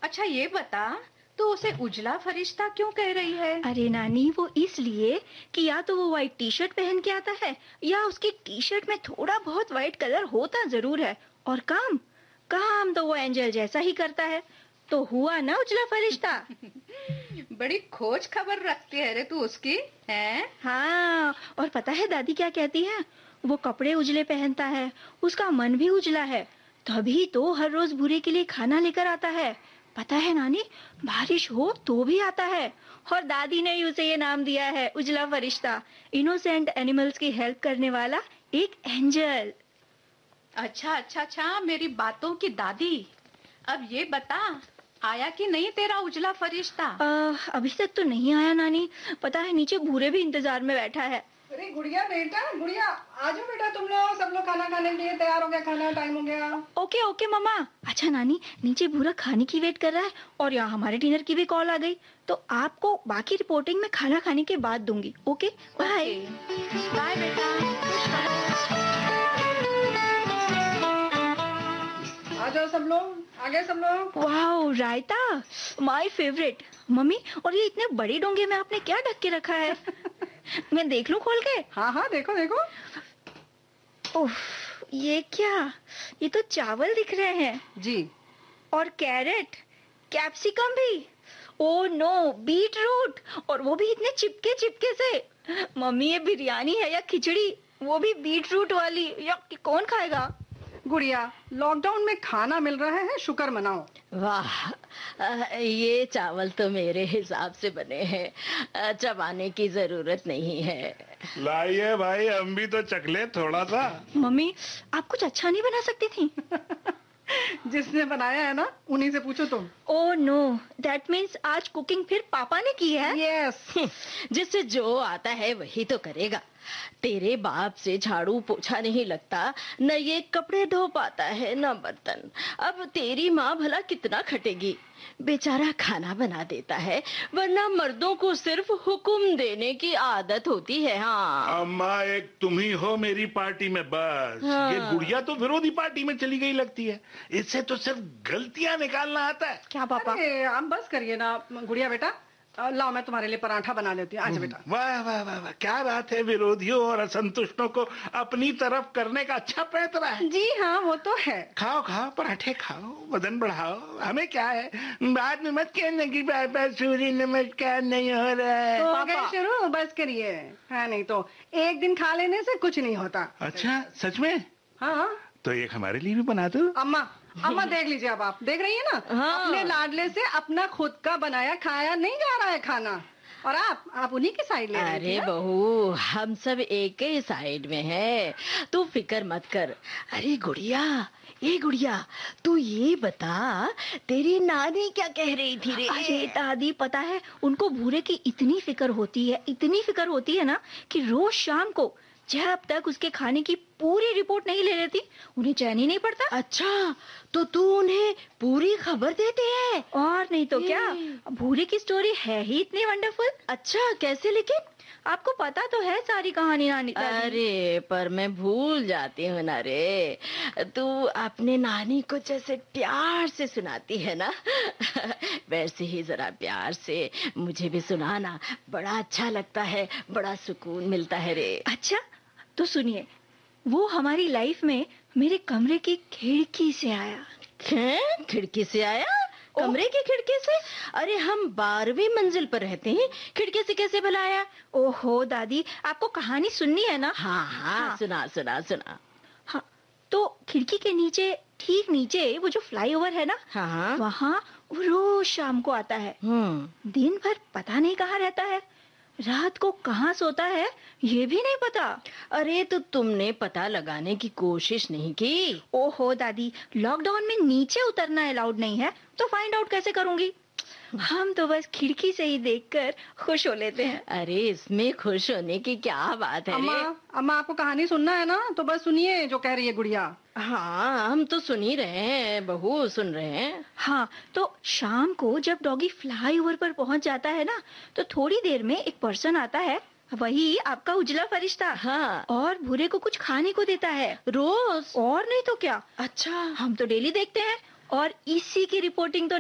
अच्छा ये बता, तो उसे उजला फरिश्ता क्यों कह रही है? अरे नानी, वो इसलिए कि या तो वो व्हाइट टी शर्ट पहन के आता है या उसकी टी शर्ट में थोड़ा बहुत व्हाइट कलर होता जरूर है। और काम काम तो वो एंजल जैसा ही करता है। तो हुआ ना उजला फरिश्ता। बड़ी खोज खबर रखती है रे तू उसकी, हैं? हाँ, और पता है दादी क्या कहती है? वो कपड़े उजले पहनता है, उसका मन भी उजला है, तभी तो हर रोज भूरे के लिए खाना लेकर आता है। पता है नानी, बारिश हो तो भी आता है। और दादी ने ही उसे ये नाम दिया है, उजला फरिश्ता। इनोसेंट एनिमल्स की हेल्प करने वाला एक एंजल। अच्छा अच्छा अच्छा, मेरी बातों की दादी। अब ये बता, आया कि नहीं तेरा उजला फरिश्ता? अभी तक तो नहीं आया नानी। पता है नीचे भूरे भी इंतजार में बैठा है। अरे गुड़िया, बेटा गुड़िया, आ जाओ बेटा, तुम लोग सब लोग खाना खाने के लिए तैयार हो गया, खाना टाइम हो गया। ओके ओके मम्मा। अच्छा नानी, नीचे भूरा खाने की वेट कर रहा है और यहाँ हमारे डिनर की भी कॉल आ गई, तो आपको बाकी रिपोर्टिंग में खाना खाने के बाद दूंगी। Okay bye. बाय बेटा, खुश रहो। आ जाओ सब लोग, आ गए सब लोग। Wow, raita my favourite. Mummy, और ये इतने बड़े डोंगे में आपने क्या ढक के रखा है? मैं देख लूं खोल के? हाँ हाँ, देखो देखो। उफ, ये क्या? ये तो चावल दिख रहे हैं। जी। और कैरेट, कैप्सिकम भी। ओ नो, बीट रूट, और वो भी इतने चिपके चिपके से। मम्मी, ये बिरयानी है या खिचड़ी? वो भी बीट रूट वाली। या कौन खाएगा? गुड़िया, लॉकडाउन में खाना मिल रहा है, शुक्र मनाओ। वाह, ये चावल तो मेरे हिसाब से बने हैं, चबाने की जरूरत नहीं है। लाइए भाई, हम भी तो चखले थोड़ा सा। मम्मी, आप कुछ अच्छा नहीं बना सकती थी? जिसने बनाया है ना, उन्हीं से पूछो तुम। ओह नो, दैट मीन्स आज कुकिंग फिर पापा ने की है? यस। जिससे जो आता है वही तो करेगा। तेरे बाप से झाड़ू पोछा नहीं लगता, न ये कपड़े धो पाता है न बर्तन। अब तेरी माँ भला कितना खटेगी? बेचारा खाना बना देता है, वरना मर्दों को सिर्फ हुक्म देने की आदत होती है। हाँ अम्मा, एक तुम ही हो मेरी पार्टी में, बस। हाँ। ये गुड़िया तो विरोधी पार्टी में चली गई लगती है। इससे तो सिर्फ गलतियां निकालना आता है। क्या पापा? अरे आप बस करिए ना गुड़िया बेटा। लाओ, मैं तुम्हारे लिए पराठा बना लेती हूँ। आजा बेटा। वाह वाह वाह वाह, क्या बात है। विरोधियों और असंतुष्टों को अपनी तरफ करने का अच्छा पैतरा है। जी हाँ, वो तो है। खाओ खाओ, पराठे खाओ, वजन बढ़ाओ, हमें क्या है। बाद में मत कहने की पापा सूर्य नमस्कार नहीं हो रहा है। हो गए शुरू, बस करिए। हाँ, नहीं तो एक दिन खा लेने से कुछ नहीं होता। अच्छा, सच में? हाँ। तो एक हमारे लिए भी बना दो। अम्मा देख लीजिए, अब आप देख रही है ना। हाँ। अपने लाडले से अपना खुद का बनाया खाया नहीं जा रहा है खाना, और आप उन्हीं की साइड ले रही थी अरे ना? बहू, हम सब एक ही साइड में हैं, तू फिक्र मत कर। अरे गुड़िया, ये गुड़िया, तू ये बता, तेरी नानी क्या कह रही थी रे? अरे दादी, पता है उनको भूरे की इतनी फिक्र होती है ना, कि रोज शाम को जब तक उसके खाने की पूरी रिपोर्ट नहीं ले लेती, उन्हें चैन ही नहीं पड़ता। अच्छा, तो तू उन्हें पूरी खबर देती है? और नहीं तो क्या, भूरे की स्टोरी है ही इतनी वंडरफुल। अच्छा, कैसे लेकिन? आपको पता तो है सारी कहानी नानी दादी। अरे पर मैं भूल जाती हूँ ना रे। तू अपने नानी को जैसे प्यार से सुनाती है ना, वैसे ही जरा प्यार से मुझे भी सुनाना, बड़ा अच्छा लगता है, बड़ा सुकून मिलता है रे। अच्छा, तो सुनिए, वो हमारी लाइफ में मेरे कमरे की खिड़की से आया। खिड़की से आया? कमरे की खिड़की से? अरे हम 12वीं मंजिल पर रहते हैं, खिड़की से कैसे भला आया? ओहो दादी, आपको कहानी सुननी है ना? हाँ, सुना सुना सुना। हाँ, तो खिड़की के नीचे, ठीक नीचे वो जो फ्लाईओवर है ना, हाँ, वहाँ वो रोज शाम को आता है। दिन भर पता नहीं कहाँ रहता है, रात को कहाँ सोता है ये भी नहीं पता। अरे तो तुमने पता लगाने की कोशिश नहीं की? ओहो दादी, लॉकडाउन में नीचे उतरना अलाउड नहीं है, तो फाइंड आउट कैसे करूंगी? हम तो बस खिड़की से ही देखकर खुश हो लेते हैं। अरे इसमें खुश होने की क्या बात है रे? अम्मा, आपको कहानी सुनना है ना, तो बस सुनिए जो कह रही है गुड़िया। हाँ, हम तो सुन ही रहे हैं बहू, सुन रहे हैं। हाँ, तो शाम को जब डॉगी फ्लाईओवर पर पहुंच जाता है ना, तो थोड़ी देर में एक पर्सन आता है, वही आपका उजला फरिश्ता। हाँ। और भूरे को कुछ खाने को देता है रोज? और नहीं तो क्या। अच्छा, हम तो डेली देखते हैं, और इसी की रिपोर्टिंग तो